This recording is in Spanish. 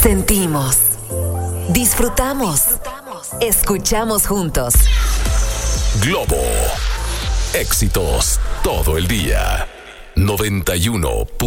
Sentimos, disfrutamos, escuchamos juntos. Globo. Éxitos todo el día. 91.